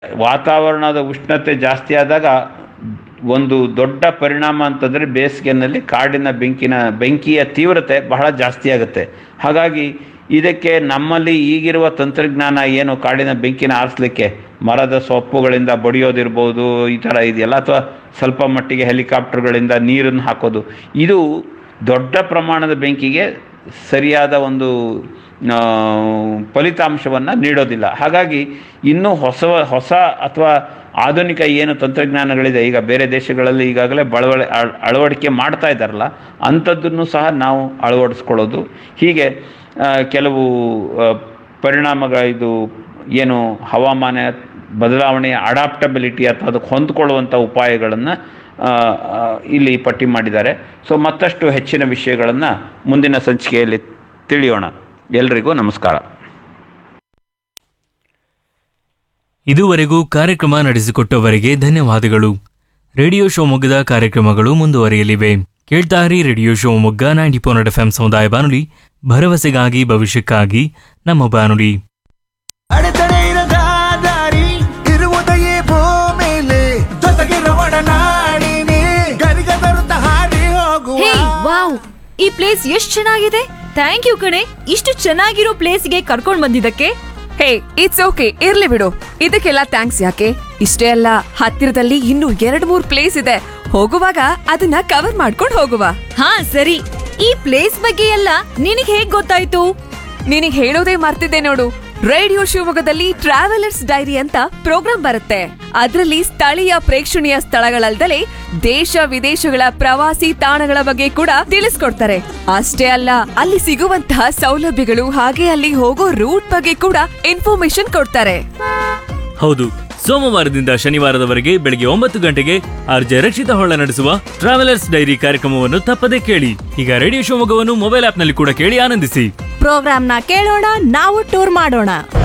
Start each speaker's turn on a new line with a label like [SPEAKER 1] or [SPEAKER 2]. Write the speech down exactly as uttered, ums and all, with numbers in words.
[SPEAKER 1] ವಾತಾವರಣದ ಉಷ್ಣತೆ ಜಾಸ್ತಿ ಆದಾಗ ಒಂದು ದೊಡ್ಡ ಪರಿಣಾಮ ಅಂತಂದರೆ ಬೇಸಿಗೆನಲ್ಲಿ ಕಾಡಿನ ಬೆಂಕಿನ ಬೆಂಕಿಯ ತೀವ್ರತೆ ಬಹಳ ಜಾಸ್ತಿ ಆಗುತ್ತೆ. ಹಾಗಾಗಿ ಇದಕ್ಕೆ ನಮ್ಮಲ್ಲಿ ಈಗಿರುವ ತಂತ್ರಜ್ಞಾನ ಏನು ಕಾಡಿನ ಬೆಂಕಿನ ಆರಿಸಲಿಕ್ಕೆ ಮರದ ಸೊಪ್ಪುಗಳಿಂದ ಬಡಿಯೋದಿರ್ಬೋದು, ಈ ಥರ ಇದೆಯಲ್ಲ, ಅಥವಾ ಸ್ವಲ್ಪ ಮಟ್ಟಿಗೆ ಹೆಲಿಕಾಪ್ಟರ್ಗಳಿಂದ ನೀರನ್ನು ಹಾಕೋದು, ಇದು ದೊಡ್ಡ ಪ್ರಮಾಣದ ಬೆಂಕಿಗೆ ಸರಿಯಾದ ಒಂದು ಫಲಿತಾಂಶವನ್ನು ನೀಡೋದಿಲ್ಲ. ಹಾಗಾಗಿ ಇನ್ನೂ ಹೊಸ ಹೊಸ ಅಥವಾ ಆಧುನಿಕ ಏನು ತಂತ್ರಜ್ಞಾನಗಳಿದೆ, ಈಗ ಬೇರೆ ದೇಶಗಳಲ್ಲಿ ಈಗಾಗಲೇ ಬಳವಳೆ ಅಳವಡಿಕೆ ಮಾಡ್ತಾ ಇದ್ದಾರಲ್ಲ, ಅಂಥದ್ದನ್ನು ಸಹ ನಾವು ಅಳವಡಿಸ್ಕೊಳ್ಳೋದು. ಹೀಗೆ ಕೆಲವು ಪರಿಣಾಮಗಳ ಇದು ಏನು ಹವಾಮಾನ ಬದಲಾವಣೆಯ ಅಡಾಪ್ಟಬಿಲಿಟಿ ಅಥವಾ ಅದಕ್ಕೆ ಹೊಂದ್ಕೊಳ್ಳುವಂಥ ಉಪಾಯಗಳನ್ನು ಇಲ್ಲಿ ಪಟ್ಟಿ ಮಾಡಿದ್ದಾರೆ. ಸೊ ಮತ್ತಷ್ಟು ಹೆಚ್ಚಿನ ವಿಷಯಗಳನ್ನು ಮುಂದಿನ ಸಂಚಿಕೆಯಲ್ಲಿ ತಿಳಿಯೋಣ. ಎಲ್ರಿಗೂ ನಮಸ್ಕಾರ.
[SPEAKER 2] ಇದುವರೆಗೂ ಕಾರ್ಯಕ್ರಮ ನಡೆಸಿಕೊಟ್ಟವರಿಗೆ ಧನ್ಯವಾದಗಳು. ರೇಡಿಯೋ ಶಿವಮೊಗ್ಗದ ಕಾರ್ಯಕ್ರಮಗಳು ಮುಂದುವರಿಯಲಿವೆ. ಕೇಳ್ತಾರಿ radio Shivamogga ninety point F M ಸಮುದಾಯ ಬಾನುಲಿ, ಭರವಸೆಗಾಗಿ ಭವಿಷ್ಯಕ್ಕಾಗಿ ನಮ್ಮ ಬಾನುಲಿ.
[SPEAKER 3] ಅಡೆತಡೆ ಇರದ ದಾರಿ ಇರುವುದೆಯೇ ಭೂಮಿಲಿ, ಜೊತೆಗಿರುವ ಒಡನಾಡಿನಿ ಗರಿಗ ಬರುತ್ತ ಹಾಡಿ ಹೋಗುವ.
[SPEAKER 4] ಹೇ ವಾವ್, ಈ ಪ್ಲೇಸ್ ಎಷ್ಟ್ ಚೆನ್ನಾಗಿದೆ. ಥ್ಯಾಂಕ್ ಯು ಕಣೆ, ಇಷ್ಟು ಚೆನ್ನಾಗಿರೋ ಪ್ಲೇಸ್ಗೆ ಕರ್ಕೊಂಡ್ ಬಂದಿದ್ದಕ್ಕೆ.
[SPEAKER 5] ಹೇ, ಇಟ್ಸ್ ಓಕೆ, ಇರ್ಲಿ ಬಿಡು. ಇದಕ್ಕೆಲ್ಲ ಥ್ಯಾಂಕ್ಸ್ ಯಾಕೆ? ಇಷ್ಟೇ ಅಲ್ಲ, ಹತ್ತಿರದಲ್ಲಿ ಇನ್ನೂ ಎರಡ್ ಮೂರ್ ಪ್ಲೇಸ್ ಇದೆ. ಹೋಗುವಾಗ ಅದನ್ನ ಕವರ್ ಮಾಡ್ಕೊಂಡು ಹೋಗುವ.
[SPEAKER 4] ಹಾ ಸರಿ, ಈ ಪ್ಲೇಸ್ ಬಗ್ಗೆ ಎಲ್ಲ ನಿನಗ್ ಹೇಗ್ ಗೊತ್ತಾಯ್ತು?
[SPEAKER 5] ನಿನಗ್ ಹೇಳೋದೇ ಮರ್ತಿದ್ದೆ ನೋಡು. ರೇಡಿಯೋ ಶಿವಮೊಗ್ಗದಲ್ಲಿ ಟ್ರಾವೆಲರ್ಸ್ ಡೈರಿ ಅಂತ ಪ್ರೋಗ್ರಾಂ ಬರುತ್ತೆ. ಅದರಲ್ಲಿ ಸ್ಥಳೀಯ ಪ್ರೇಕ್ಷಣೀಯ ಸ್ಥಳಗಳಲ್ದಲೇ ದೇಶ ವಿದೇಶಗಳ ಪ್ರವಾಸಿ ತಾಣಗಳ ಬಗ್ಗೆ ಕೂಡ ತಿಳಿಸ್ಕೊಡ್ತಾರೆ. ಅಷ್ಟೇ ಅಲ್ಲ, ಅಲ್ಲಿ ಸಿಗುವಂತಹ ಸೌಲಭ್ಯಗಳು ಹಾಗೆ ಅಲ್ಲಿ ಹೋಗೋ ರೂಟ್ ಬಗ್ಗೆ ಕೂಡ ಇನ್ಫಾರ್ಮೇಶನ್ ಕೊಡ್ತಾರೆ.
[SPEAKER 2] ಹೌದು, ಸೋಮವಾರದಿಂದ ಶನಿವಾರದವರೆಗೆ ಬೆಳಗ್ಗೆ ಒಂಬತ್ತು ಗಂಟೆಗೆ ಆರ್ಜೆ ರಕ್ಷಿತ ಹೊಳ್ಳ ನಡೆಸುವ ಟ್ರಾವೆಲರ್ಸ್ ಡೈರಿ ಕಾರ್ಯಕ್ರಮವನ್ನು ತಪ್ಪದೇ ಕೇಳಿ. ಈಗ ರೇಡಿಯೋ ಶಿವಮೊಗ್ಗವನ್ನು ಮೊಬೈಲ್ ಆಪ್ನಲ್ಲಿ ಕೂಡ ಕೇಳಿ ಆನಂದಿಸಿ.
[SPEAKER 4] ಪ್ರೋಗ್ರಾಮ್ನ ಕೇಳೋಣ, ನಾವು ಟೂರ್ ಮಾಡೋಣ.